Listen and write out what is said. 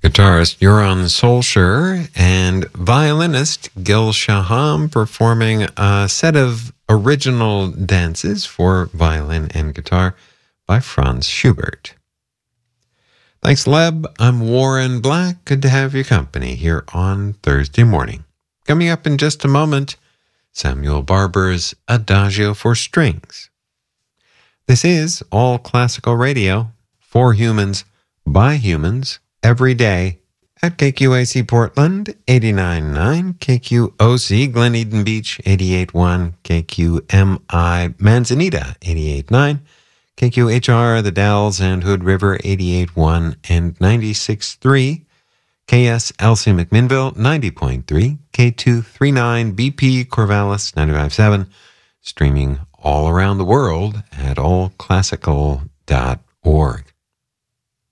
Guitarist Euron Solskjaer and violinist Gil Shaham performing a set of original dances for violin and guitar by Franz Schubert. Thanks, Leb. I'm Warren Black. Good to have your company here on Thursday morning. Coming up in just a moment, Samuel Barber's Adagio for Strings. This is All Classical Radio for humans, by humans, every day at KQAC Portland, 89.9, KQOC Glen Eden Beach, 88.1, KQMI Manzanita, 88.9, KQHR The Dalles and Hood River, 88.1 and 96.3, KSLC McMinnville, 90.3, K239 BP Corvallis, 95.7, streaming all around the world at allclassical.org.